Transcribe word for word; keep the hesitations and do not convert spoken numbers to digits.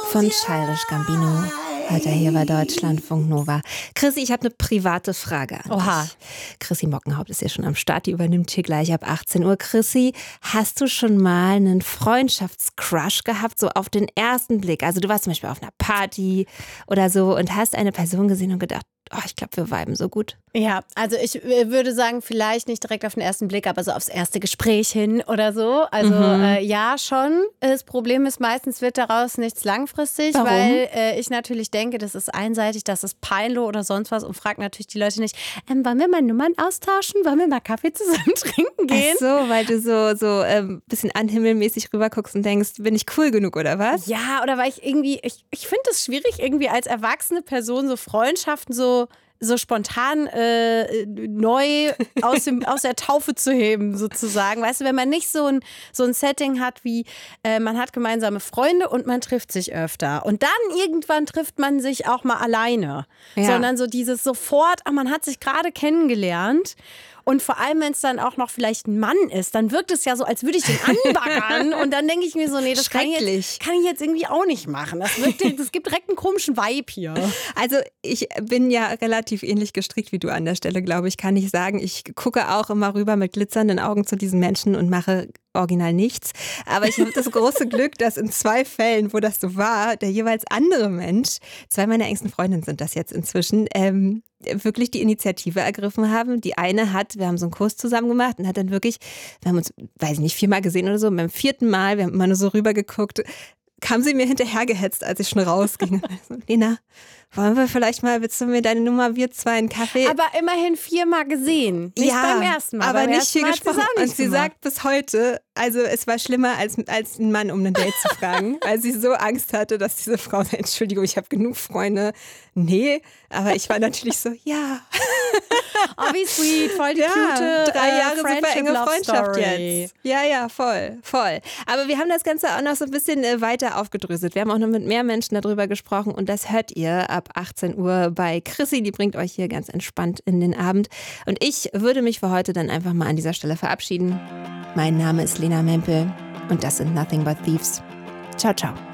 von Childish Gambino. Heute hier bei Deutschlandfunk Nova. Chrissy, ich habe eine private Frage an Oha. dich. Chrissy Mockenhaupt ist ja schon am Start, die übernimmt hier gleich ab achtzehn Uhr. Chrissy, hast du schon mal einen Freundschaftscrush gehabt, so auf den ersten Blick? Also du warst zum Beispiel auf einer Party oder so und hast eine Person gesehen und gedacht, oh, ich glaube, wir viben so gut. Ja, also ich äh, würde sagen, vielleicht nicht direkt auf den ersten Blick, aber so aufs erste Gespräch hin oder so. Also Mhm. äh, ja, schon. Das Problem ist, meistens wird daraus nichts langfristig, Warum? weil äh, ich natürlich denke, das ist einseitig, das ist peinlich oder sonst was und frage natürlich die Leute nicht, ähm, wollen wir mal Nummern austauschen? Wollen wir mal Kaffee zusammen trinken gehen? Ach so, weil du so so ähm, bisschen anhimmelmäßig rüberguckst und denkst, bin ich cool genug oder was? Ja, oder weil ich irgendwie, ich, ich finde es schwierig, irgendwie als erwachsene Person so Freundschaften so, so spontan äh, neu aus, dem, aus der Taufe zu heben, sozusagen. Weißt du, wenn man nicht so ein, so ein Setting hat wie, äh, man hat gemeinsame Freunde und man trifft sich öfter. Und dann irgendwann trifft man sich auch mal alleine. Ja. Sondern so dieses sofort, ach, man hat sich gerade kennengelernt. Und vor allem, wenn es dann auch noch vielleicht ein Mann ist, dann wirkt es ja so, als würde ich den anbaggern. Und dann denke ich mir so, nee, das kann ich, jetzt, kann ich jetzt irgendwie auch nicht machen. Das, wirkt, das gibt direkt einen komischen Vibe hier. Also ich bin ja relativ ähnlich gestrickt wie du an der Stelle, glaube ich, kann ich sagen. Ich gucke auch immer rüber mit glitzernden Augen zu diesen Menschen und mache original nichts. Aber ich habe das große Glück, dass in zwei Fällen, wo das so war, der jeweils andere Mensch, zwei meiner engsten Freundinnen sind das jetzt inzwischen, ähm, wirklich die Initiative ergriffen haben. Die eine hat, wir haben so einen Kurs zusammen gemacht und hat dann wirklich, wir haben uns, weiß ich nicht, viermal gesehen oder so, und beim vierten Mal, wir haben immer nur so rübergeguckt, kam sie mir hinterhergehetzt, als ich schon rausging. Also, Lena, wollen wir vielleicht mal, willst du mir deine Nummer, wir zwei einen Kaffee? Aber immerhin viermal gesehen. Nicht ja, beim ersten Mal. aber beim nicht ersten viel Mal hat gesprochen. auch nicht Und sie gemacht. sagt bis heute, also es war schlimmer, als, als einen Mann um ein Date zu fragen, weil sie so Angst hatte, dass diese Frau sagt, Entschuldigung, ich habe genug Freunde. Nee, aber ich war natürlich so, ja. Oh, wie sweet, voll die Ja, cute drei äh, Jahre super enge Friendship, Love Freundschaft Story. jetzt. Ja, ja, voll, voll. Aber wir haben das Ganze auch noch so ein bisschen äh, weiter aufgedröselt. Wir haben auch noch mit mehr Menschen darüber gesprochen und das hört ihr ab achtzehn Uhr bei Chrissy. Die bringt euch hier ganz entspannt in den Abend. Und ich würde mich für heute dann einfach mal an dieser Stelle verabschieden. Mein Name ist Lena Mempel und das sind Nothing But Thieves. Ciao, ciao.